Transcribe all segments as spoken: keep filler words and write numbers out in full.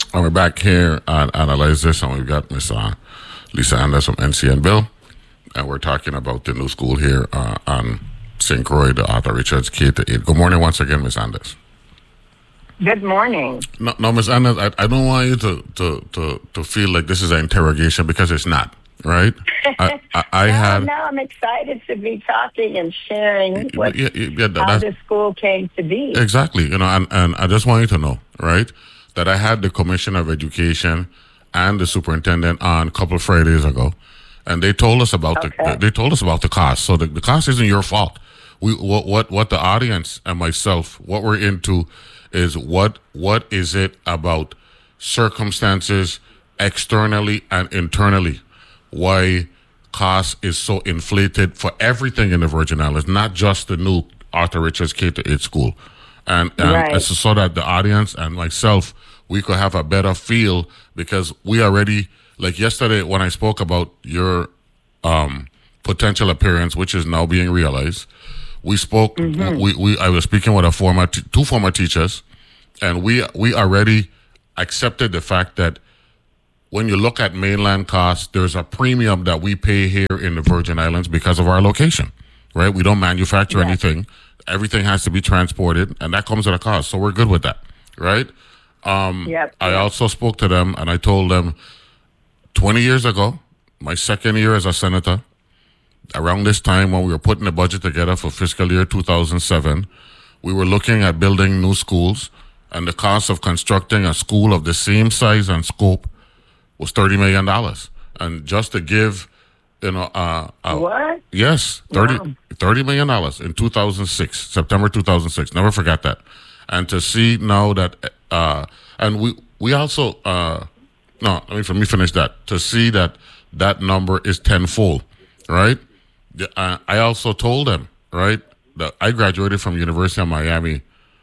And we're back here on Analyze This, and we've got Miss uh, Lisa Anders from N C N Bill, and we're talking about the new school here uh, on Saint Croix, the Arthur Richards K to eight. Good morning once again, Miss Anders. Good morning. No, no Miss Anders, I, I don't want you to, to, to, to feel like this is an interrogation, because it's not, right? I, I, I no, had. No, I'm excited to be talking and sharing what, yeah, yeah, that, how the school came to be. Exactly, you know, and, and I just want you to know, right, that I had the Commissioner of Education and the superintendent on a couple of Fridays ago, and they told us about okay. the they told us about the cost. So the, the cost isn't your fault. We what what what the audience and myself, what we're into is what what is it about circumstances externally and internally why cost is so inflated for everything in the Virgin Islands, not just the new Arthur Richards K to eight school. And, and right. it's so that the audience and myself, we could have a better feel, because we already, like yesterday when I spoke about your um, potential appearance, which is now being realized, we spoke, mm-hmm. we, we I was speaking with a former, t- two former teachers, and we we already accepted the fact that when you look at mainland costs, there's a premium that we pay here in the Virgin Islands because of our location, right? We don't manufacture yes. anything. Everything has to be transported, and that comes at a cost. So we're good with that, right? Um, yep, I yep. also spoke to them, and I told them twenty years ago, my second year as a senator, around this time when we were putting the budget together for fiscal year two thousand seven, we were looking at building new schools, and the cost of constructing a school of the same size and scope was thirty million dollars. And just to give, you know, uh, uh what? Yes, thirty, wow. thirty million dollars in two thousand six, September two thousand six. Never forget that. And to see now that, uh, and we, we also, uh, no, let me, let me finish that. To see that that number is tenfold, right? Uh, I also told them, right, that I graduated from University of Miami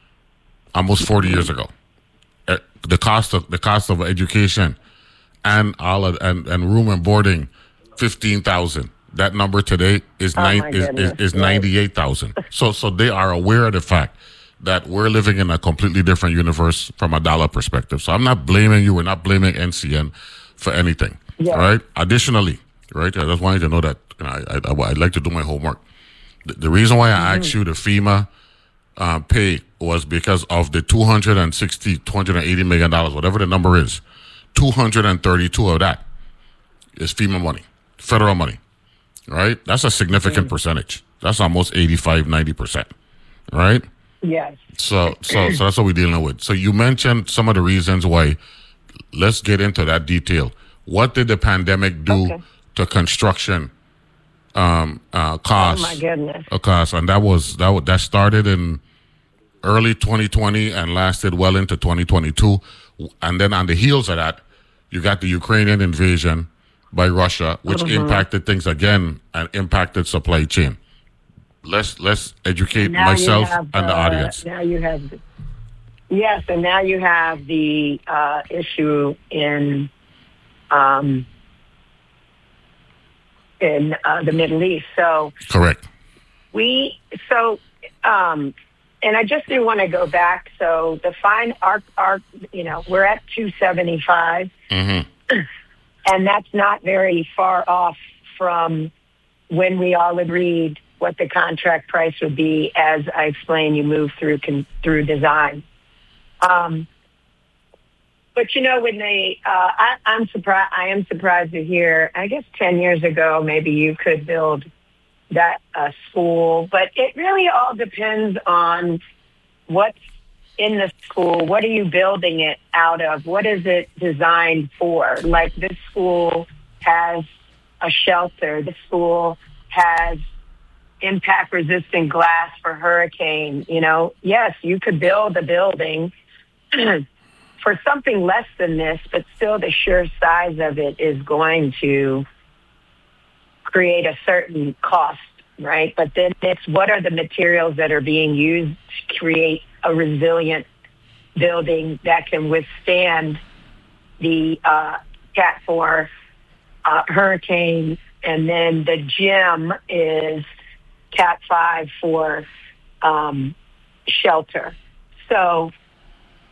almost forty years ago. Uh, the cost of, the cost of education and all of, and, and room and boarding, fifteen thousand. That number today is oh nine is, is, is ninety-eight thousand. So so they are aware of the fact that we're living in a completely different universe from a dollar perspective. So I'm not blaming you. We're not blaming N C N for anything. Yeah. Right? Additionally, right? I just wanted to know that, you know, I, I I'd like to do my homework. The, the reason why I mm-hmm. asked you the FEMA uh, pay was because of the two hundred sixty, two hundred eighty million dollars, whatever the number is. two hundred thirty-two of that is FEMA money, federal money, right? That's a significant mm-hmm. percentage. That's almost eighty-five, ninety percent, right? Yes. So, so, so that's what we're dealing with. So you mentioned some of the reasons why. Let's get into that detail. What did the pandemic do okay. to construction um, uh, costs? Oh my goodness! Uh, costs, and that was that. That started in early twenty twenty and lasted well into twenty twenty-two. And then on the heels of that, you got the Ukrainian invasion by Russia, which mm-hmm. impacted things again and impacted supply chain. Let's let's educate now myself have, and the uh, audience. Now you have, the, yes, and now you have the uh, issue in um, in uh, the Middle East. So correct. We so. Um, And I just do want to go back. So the fine, our, our, you know, we're at two seventy-five, mm-hmm. and that's not very far off from when we all agreed what the contract price would be. As I explained, you move through con, through design. Um, but you know, when they, uh, I, I'm surprised. I am surprised to hear. I guess ten years ago, maybe you could build that uh, school, but it really all depends on what's in the school. What are you building it out of? What is it designed for? Like this school has a shelter. This school has impact-resistant glass for hurricane. You know, yes, you could build a building for something less than this, but still the sheer size of it is going to create a certain cost, right? But then it's what are the materials that are being used to create a resilient building that can withstand the uh, Cat four uh, hurricane, and then the gym is Cat five for um, shelter. So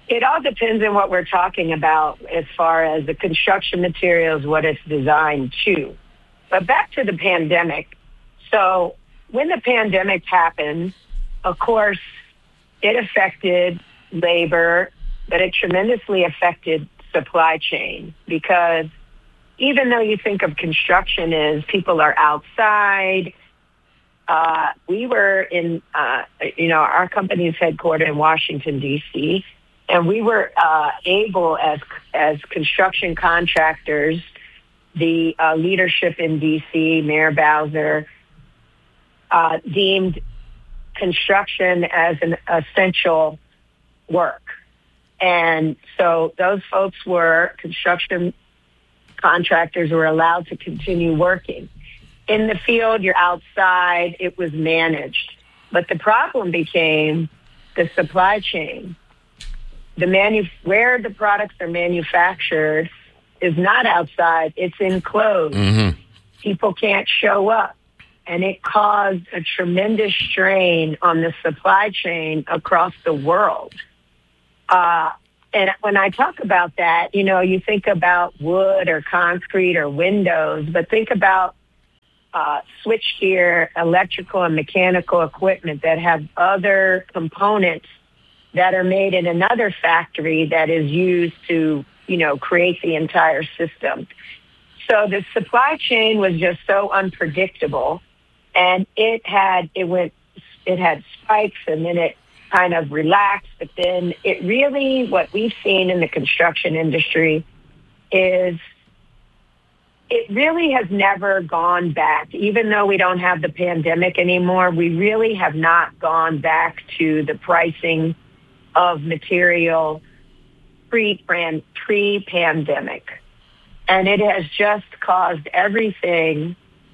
It all depends on what we're talking about as far as the construction materials, what it's designed to. But back to the pandemic. So when the pandemic happened, of course, it affected labor, but it tremendously affected supply chain, because even though you think of construction as people are outside, uh, we were in, uh, you know, our company is headquartered in Washington, D C, and we were uh, able as as construction contractors, the uh, leadership in D C, Mayor Bowser, uh, deemed construction as an essential work. And so those folks were, construction contractors were allowed to continue working. In the field, you're outside, it was managed. But the problem became the supply chain. The manu- where the products are manufactured is not outside, it's enclosed. Mm-hmm. People can't show up. And it caused a tremendous strain on the supply chain across the world. Uh, and when I talk about that, you know, you think about wood or concrete or windows, but think about uh, switchgear, electrical and mechanical equipment that have other components that are made in another factory that is used to, you know, create the entire system. So the supply chain was just so unpredictable, and it had, it went, it had spikes, and then it kind of relaxed, but then it really, what we've seen in the construction industry is it really has never gone back. Even though we don't have the pandemic anymore, we really have not gone back to the pricing of material pre-pandemic. And it has just caused everything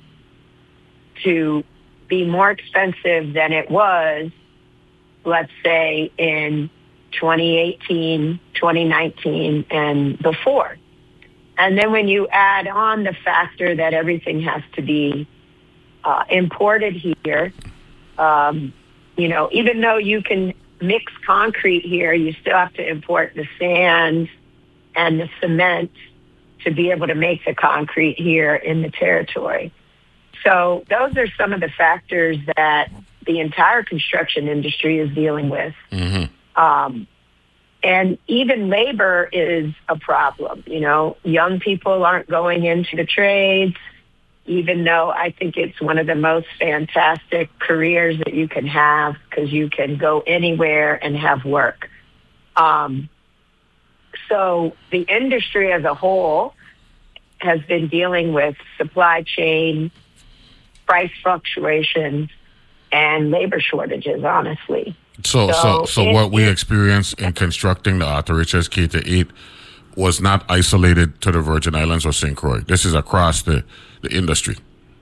to be more expensive than it was, let's say, in twenty eighteen, twenty nineteen, and before. And then when you add on the factor that everything has to be uh, imported here, um, you know, even though you can mix concrete here, you still have to import the sand and the cement to be able to make the concrete here in the territory. So those are some of the factors that the entire construction industry is dealing with. Mm-hmm. Um, and even labor is a problem. You know, young people aren't going into the trades, even though I think it's one of the most fantastic careers that you can have, because you can go anywhere and have work. Um, so the industry as a whole has been dealing with supply chain, price fluctuations, and labor shortages, honestly. So, so, So so it- what we it- experienced in constructing the Arthur H S K to eight was not isolated to the Virgin Islands or Saint Croix. This is across the, the industry.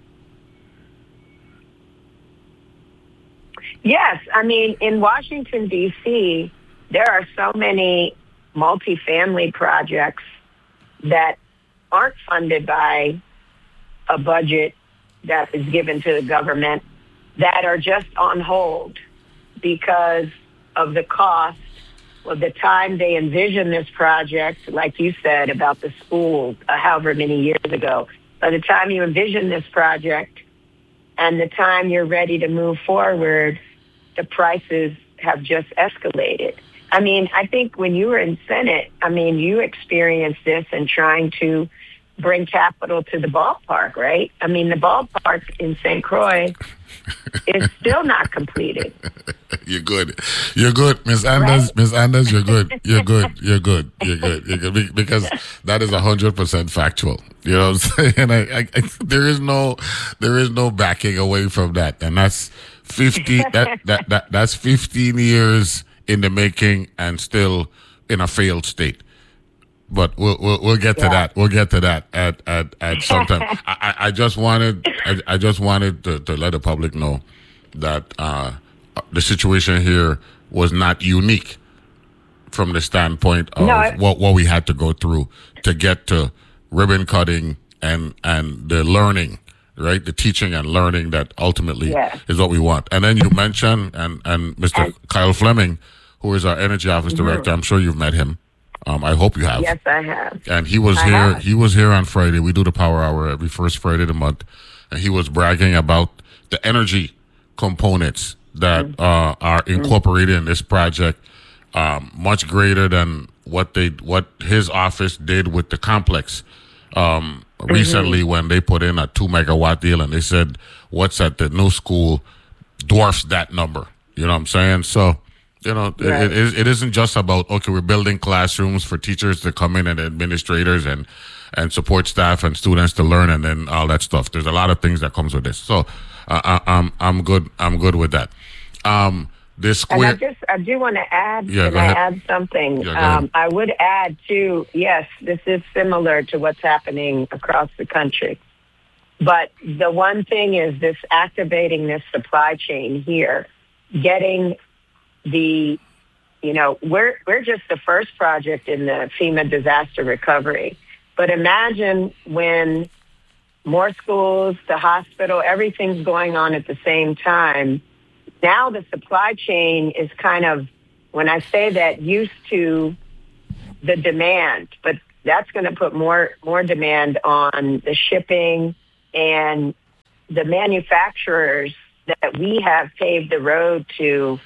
Yes, I mean, in Washington, D C, there are so many multifamily projects that aren't funded by a budget that is given to the government, that are just on hold because of the cost of the time they envision this project, like you said about the school, uh, however many years ago. By the time you envision this project and the time you're ready to move forward, the prices have just escalated. I mean, I think when you were in Senate, I mean, you experienced this in trying to bring capital to the ballpark, right? I mean, the ballpark in Saint Croix is still not completed. You're good. You're good, Miss Anders. Right? Miss Anders, you're good. You're good. You're good. You're good. You're good. Be- Because that is a hundred percent factual. You know what I'm saying? I, I, I, there is no, there is no backing away from that, and that's fifty. that, that that that's fifteen years in the making, and still in a failed state. But we'll we'll, we'll get to Yeah. that. We'll get to that at at, at some time. I, I I just wanted I, I just wanted to, to let the public know that uh, the situation here was not unique from the standpoint of No, it- what what we had to go through to get to ribbon cutting and and the learning, right? The teaching and learning that ultimately Yeah. is what we want. And then you mentioned and and Mister And- Kyle Fleming, who is our energy office mm-hmm. director. I'm sure you've met him. Um, I hope you have. Yes, I have. And he was I here. have. He was here on Friday. We do the Power Hour every first Friday of the month, and he was bragging about the energy components that mm-hmm. uh, are incorporated in this project, um, much greater than what they what his office did with the complex um, mm-hmm. recently when they put in a two megawatt deal, and they said what's at the new school dwarfs that number. You know what I'm saying? So. You know, right. it, it, it isn't just about, okay, we're building classrooms for teachers to come in and administrators and, and support staff and students to learn and then all that stuff. There's a lot of things that comes with this. So uh, I, I'm I'm good. I'm good with that. Um, this square. And I just I do want to add. Yeah, can I add something? Yeah, um, I would add too. Yes, this is similar to what's happening across the country. But the one thing is this activating this supply chain here, getting the, you know, we're we're just the first project in the FEMA disaster recovery. But imagine when more schools, the hospital, everything's going on at the same time. Now the supply chain is kind of, when I say that, used to the demand, but that's going to put more more demand on the shipping and the manufacturers that we have paved the road to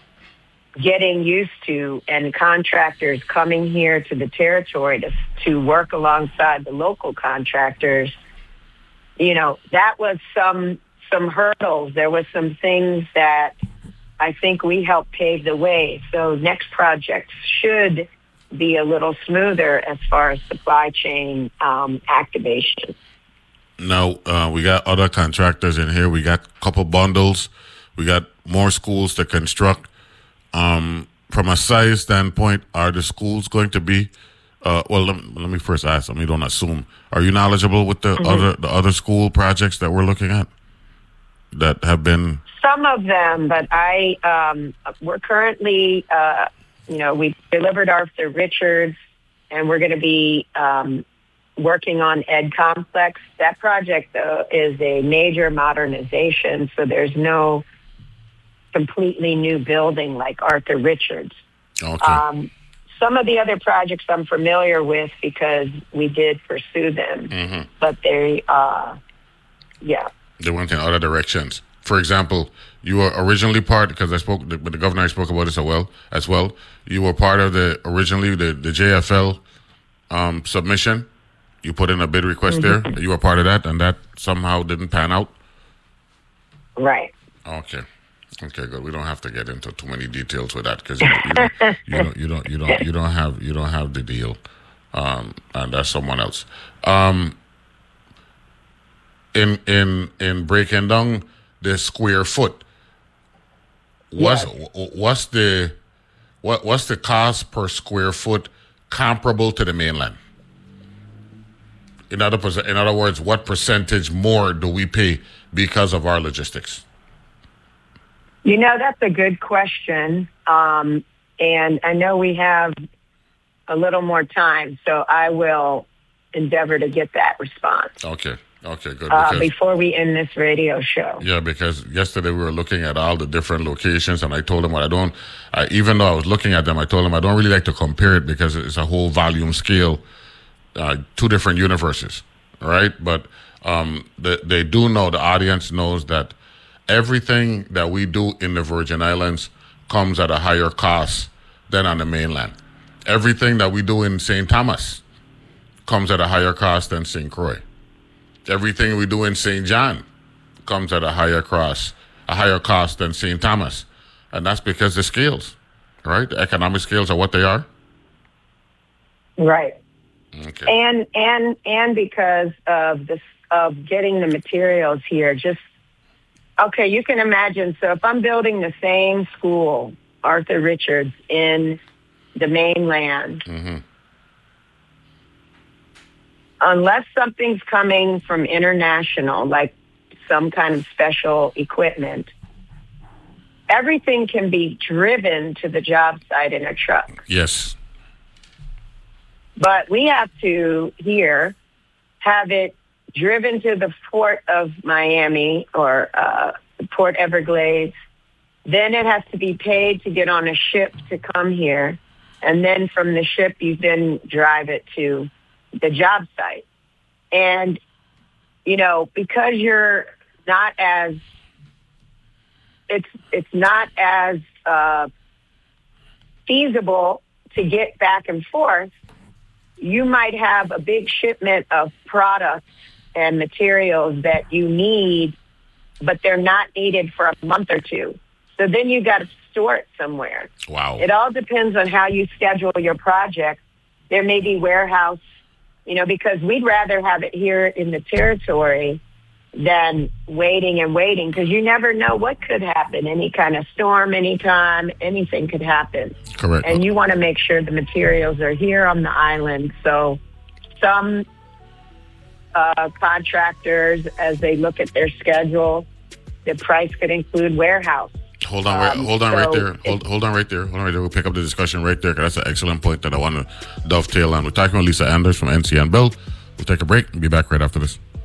getting used to, and contractors coming here to the territory to to work alongside the local contractors. You know, that was some some hurdles. There was some things that I think we helped pave the way. So next projects should be a little smoother as far as supply chain um, activation. Now, uh, we got other contractors in here. We got a couple bundles. We got more schools to construct. Um, from a size standpoint, are the schools going to be, uh, well, let me, let me first ask, let me don't assume, are you knowledgeable with the mm-hmm. other the other school projects that we're looking at that have been? Some of them, but I, um, we're currently, uh, you know, we delivered Arthur Richards, and we're going to be um, working on Ed Complex. That project, though, is a major modernization, so there's no completely new building like Arthur Richards. Okay. Um, some of the other projects I'm familiar with because we did pursue them, mm-hmm. but they, uh, yeah. They went in other directions. For example, you were originally part, because I spoke, but the governor spoke about this as well, as well. You were part of the, originally, the, the J F L um, submission. You put in a bid request mm-hmm. there. You were part of that, and that somehow didn't pan out? Right. Okay. Okay, good. We don't have to get into too many details with that because you, you, don't, you don't, you don't, you don't, you don't have, you don't have the deal, um, and that's someone else. Um, in in in breaking down the square foot, what's yes. what's the what what's the cost per square foot comparable to the mainland? In other in other words, what percentage more do we pay because of our logistics? You know, that's a good question. Um, and I know we have a little more time, so I will endeavor to get that response. Okay. Okay, good. Uh, before we end this radio show. Yeah, because yesterday we were looking at all the different locations, and I told them what I don't, I, even though I was looking at them, I told them I don't really like to compare it because it's a whole volume scale, uh, two different universes, right? But um, the, they do know, the audience knows that everything that we do in the Virgin Islands comes at a higher cost than on the mainland. Everything that we do in Saint Thomas comes at a higher cost than Saint Croix. Everything we do in Saint John comes at a higher cost, a higher cost than Saint Thomas. And that's because the scales, right? The economic scales are what they are. Right. Okay. And and and because of this of getting the materials here, just okay, you can imagine. So if I'm building the same school, Arthur Richards, in the mainland, mm-hmm. unless something's coming from international, like some kind of special equipment, everything can be driven to the job site in a truck. Yes. But we have to, here, have it driven to the Port of Miami or uh, Port Everglades, Then it has to be paid to get on a ship to come here. And then from the ship, you then drive it to the job site. And, you know, because you're not as, it's, it's not as uh, feasible to get back and forth, you might have a big shipment of products and materials that you need, but they're not needed for a month or two. So then you got to store it somewhere. Wow. It all depends on how you schedule your project. There may be warehouse, you know, because we'd rather have it here in the territory than waiting and waiting, because you never know what could happen. Any kind of storm, anytime, anything could happen. Correct. And you want to make sure the materials are here on the island. So some uh, contractors, as they look at their schedule, the price could include warehouse. Hold on, right, Um, hold on so right there. Hold, hold on right there. Hold on right there. We'll pick up the discussion right there, because that's an excellent point that I want to dovetail on. We're talking with Lisa Anders from N C N Build. We'll take a break and be back right after this.